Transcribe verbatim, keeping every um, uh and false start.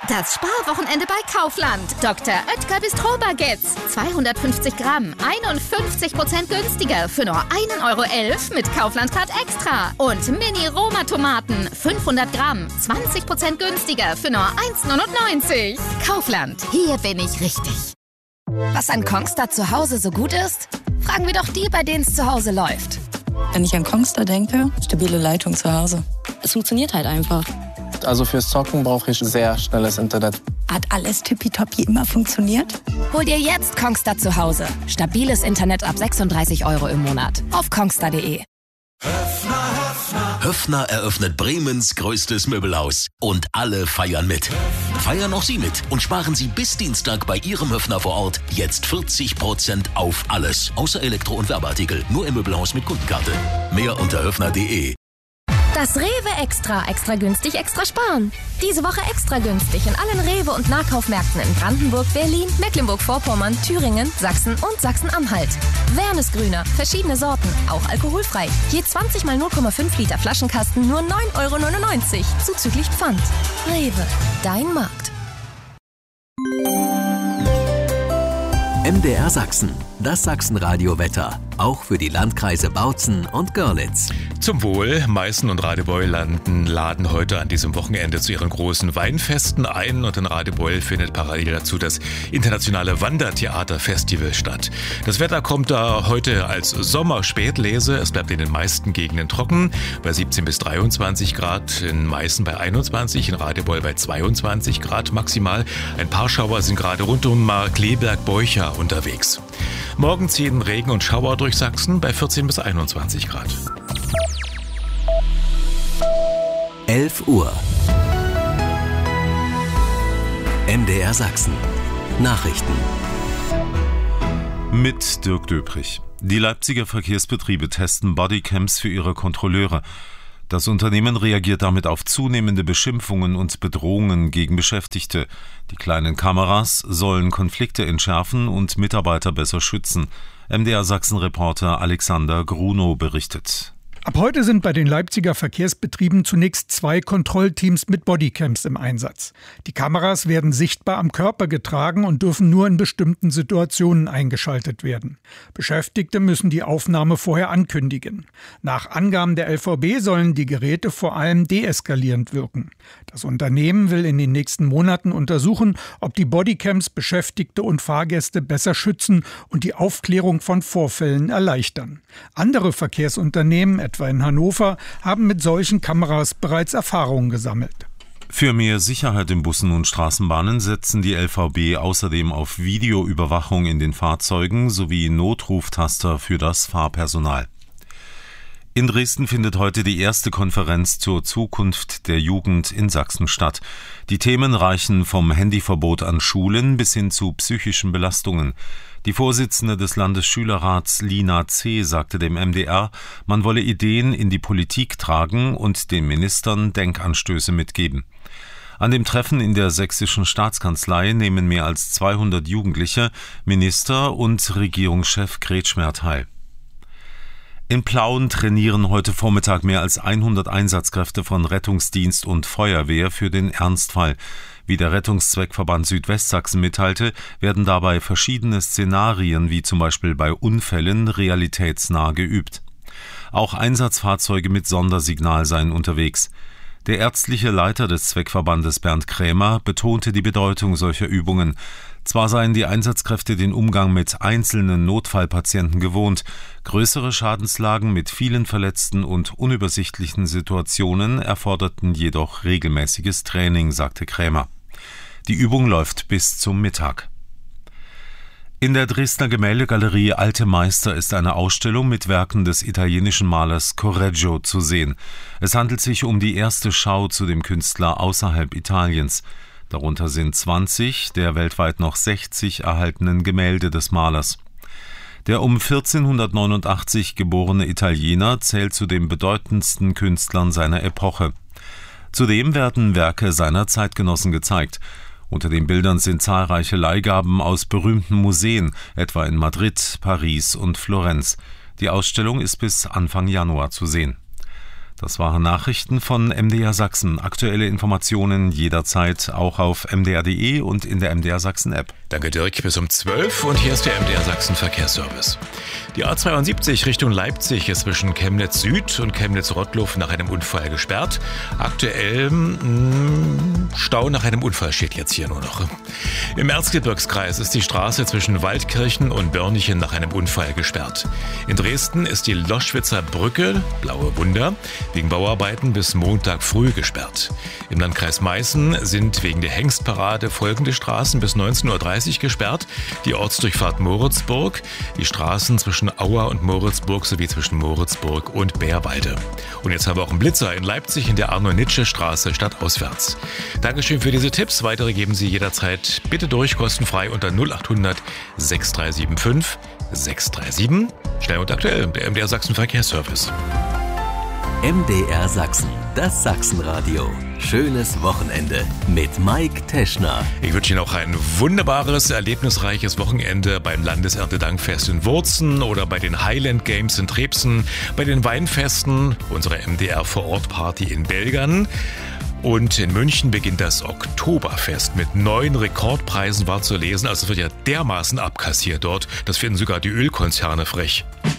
Das Sparwochenende bei Kaufland. Doktor Oetker Bistro Baguettes. zweihundertfünfzig Gramm, einundfünfzig Prozent günstiger für nur ein Euro elf mit Kaufland-Card Extra. Und Mini-Roma-Tomaten, fünfhundert Gramm, zwanzig Prozent günstiger für nur eins neunundneunzig. Kaufland, hier bin ich richtig. Was an Kongstar zu Hause so gut ist? Fragen wir doch die, bei denen es zu Hause läuft. Wenn ich an Kongstar denke, stabile Leitung zu Hause. Es funktioniert halt einfach. Also fürs Zocken brauche ich sehr schnelles Internet. Hat alles tippitoppi immer funktioniert? Hol dir jetzt Kongstar zu Hause. Stabiles Internet ab sechsunddreißig Euro im Monat. Auf kongstar punkt de. Höffner, Höffner. Höffner eröffnet Bremens größtes Möbelhaus. Und alle feiern mit. Feiern auch Sie mit und sparen Sie bis Dienstag bei Ihrem Höffner vor Ort jetzt vierzig Prozent auf alles. Außer Elektro- und Werbeartikel. Nur im Möbelhaus mit Kundenkarte. Mehr unter höffner punkt de. Das Rewe Extra. Extra günstig, extra sparen. Diese Woche extra günstig in allen Rewe- und Nahkaufmärkten in Brandenburg, Berlin, Mecklenburg-Vorpommern, Thüringen, Sachsen und Sachsen-Anhalt. Wernesgrüner, verschiedene Sorten, auch alkoholfrei. Je zwanzig mal null Komma fünf Liter Flaschenkasten nur neun Euro neunundneunzig. Zuzüglich Pfand. Rewe, dein Markt. M D R Sachsen, das Sachsenradio-Wetter, auch für die Landkreise Bautzen und Görlitz. Zum Wohl, Meißen und Radebeul landen, laden heute an diesem Wochenende zu ihren großen Weinfesten ein und in Radebeul findet parallel dazu das internationale Wandertheaterfestival statt. Das Wetter kommt da heute als Sommerspätlese, es bleibt in den meisten Gegenden trocken, bei siebzehn bis dreiundzwanzig Grad, in Meißen bei einundzwanzig, in Radebeul bei zweiundzwanzig Grad maximal. Ein paar Schauer sind gerade rund um Markkleeberg-Beucha unterwegs. Morgen ziehen Regen und Schauer durch Sachsen bei vierzehn bis einundzwanzig Grad. elf Uhr. M D R Sachsen. Nachrichten. Mit Dirk Döprich. Die Leipziger Verkehrsbetriebe testen Bodycams für ihre Kontrolleure. Das Unternehmen reagiert damit auf zunehmende Beschimpfungen und Bedrohungen gegen Beschäftigte. Die kleinen Kameras sollen Konflikte entschärfen und Mitarbeiter besser schützen. M D R Sachsen-Reporter Alexander Grunow berichtet. Ab heute sind bei den Leipziger Verkehrsbetrieben zunächst zwei Kontrollteams mit Bodycams im Einsatz. Die Kameras werden sichtbar am Körper getragen und dürfen nur in bestimmten Situationen eingeschaltet werden. Beschäftigte müssen die Aufnahme vorher ankündigen. Nach Angaben der L V B sollen die Geräte vor allem deeskalierend wirken. Das Unternehmen will in den nächsten Monaten untersuchen, ob die Bodycams Beschäftigte und Fahrgäste besser schützen und die Aufklärung von Vorfällen erleichtern. Andere Verkehrsunternehmen, etwa in Hannover, haben mit solchen Kameras bereits Erfahrungen gesammelt. Für mehr Sicherheit in Bussen und Straßenbahnen setzen die L V B außerdem auf Videoüberwachung in den Fahrzeugen sowie Notruftaster für das Fahrpersonal. In Dresden findet heute die erste Konferenz zur Zukunft der Jugend in Sachsen statt. Die Themen reichen vom Handyverbot an Schulen bis hin zu psychischen Belastungen. Die Vorsitzende des Landesschülerrats Lina C. sagte dem M D R, man wolle Ideen in die Politik tragen und den Ministern Denkanstöße mitgeben. An dem Treffen in der sächsischen Staatskanzlei nehmen mehr als zweihundert Jugendliche, Minister und Regierungschef Kretschmer teil. In Plauen trainieren heute Vormittag mehr als hundert Einsatzkräfte von Rettungsdienst und Feuerwehr für den Ernstfall. Wie der Rettungszweckverband Südwestsachsen mitteilte, werden dabei verschiedene Szenarien wie zum Beispiel bei Unfällen realitätsnah geübt. Auch Einsatzfahrzeuge mit Sondersignal seien unterwegs. Der ärztliche Leiter des Zweckverbandes Bernd Krämer betonte die Bedeutung solcher Übungen. Zwar seien die Einsatzkräfte den Umgang mit einzelnen Notfallpatienten gewohnt, größere Schadenslagen mit vielen Verletzten und unübersichtlichen Situationen erforderten jedoch regelmäßiges Training, sagte Krämer. Die Übung läuft bis zum Mittag. In der Dresdner Gemäldegalerie Alte Meister ist eine Ausstellung mit Werken des italienischen Malers Correggio zu sehen. Es handelt sich um die erste Schau zu dem Künstler außerhalb Italiens. Darunter sind zwanzig der weltweit noch sechzig erhaltenen Gemälde des Malers. Der um vierzehnhundertneunundachtzig geborene Italiener zählt zu den bedeutendsten Künstlern seiner Epoche. Zudem werden Werke seiner Zeitgenossen gezeigt. Unter den Bildern sind zahlreiche Leihgaben aus berühmten Museen, etwa in Madrid, Paris und Florenz. Die Ausstellung ist bis Anfang Januar zu sehen. Das waren Nachrichten von M D R Sachsen. Aktuelle Informationen jederzeit auch auf m d r punkt d e und in der M D R Sachsen App. Danke Dirk, bis um zwölf und hier ist der M D R Sachsen Verkehrsservice. Die A zweiundsiebzig Richtung Leipzig ist zwischen Chemnitz Süd und Chemnitz-Rottluff nach einem Unfall gesperrt. Aktuell mh, Stau nach einem Unfall steht jetzt hier nur noch. Im Erzgebirgskreis ist die Straße zwischen Waldkirchen und Börnichen nach einem Unfall gesperrt. In Dresden ist die Loschwitzer Brücke, Blaue Wunder, wegen Bauarbeiten bis Montag früh gesperrt. Im Landkreis Meißen sind wegen der Hengstparade folgende Straßen bis neunzehn Uhr dreißig gesperrt. Die Ortsdurchfahrt Moritzburg, die Straßen zwischen Auer und Moritzburg sowie zwischen Moritzburg und Bärwalde. Und jetzt haben wir auch einen Blitzer in Leipzig in der Arno-Nitsche-Straße stadtauswärts. Dankeschön für diese Tipps. Weitere geben Sie jederzeit bitte durch, kostenfrei unter null acht hundert sechs drei sieben fünf sechs drei sieben. Schnell und aktuell, der M D R Sachsen Verkehrsservice. M D R Sachsen, das Sachsenradio. Schönes Wochenende mit Mike Teschner. Ich wünsche Ihnen auch ein wunderbares, erlebnisreiches Wochenende beim Landeserntedankfest in Wurzen oder bei den Highland Games in Trebsen, bei den Weinfesten, unserer M D R Vor-Ort-Party in Belgern. Und in München beginnt das Oktoberfest mit neuen Rekordpreisen, war zu lesen. Also es wird ja dermaßen abkassiert dort, das finden sogar die Ölkonzerne frech.